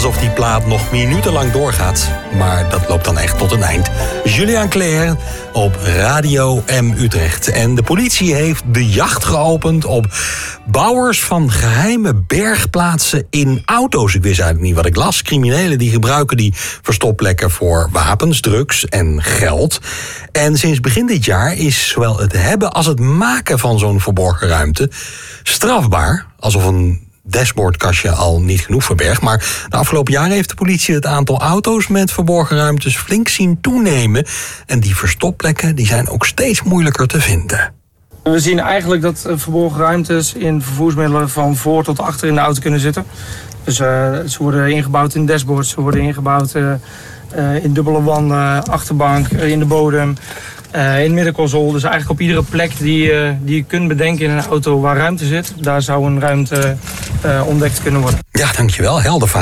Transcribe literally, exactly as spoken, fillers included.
alsof die plaat nog minutenlang doorgaat. Maar dat loopt dan echt tot een eind. Julian Claire op Radio M Utrecht. En de politie heeft de jacht geopend op bouwers van geheime bergplaatsen in auto's. Ik wist eigenlijk niet wat ik las. Criminelen die gebruiken die verstopplekken voor wapens, drugs en geld. En sinds begin dit jaar is zowel het hebben als het maken van zo'n verborgen ruimte strafbaar. Alsof een dashboardkastje al niet genoeg verbergt. Maar de afgelopen jaren heeft de politie het aantal auto's met verborgen ruimtes flink zien toenemen. En die verstopplekken die zijn ook steeds moeilijker te vinden. We zien eigenlijk dat verborgen ruimtes in vervoersmiddelen van voor tot achter in de auto kunnen zitten. Dus uh, ze worden ingebouwd in dashboards, ze worden ingebouwd uh, uh, in dubbele wanden, achterbank, uh, in de bodem. Uh, in de middenconsole, dus eigenlijk op iedere plek die, uh, die je kunt bedenken in een auto waar ruimte zit, daar zou een ruimte uh, ontdekt kunnen worden. Ja, dankjewel. Helder verhaal.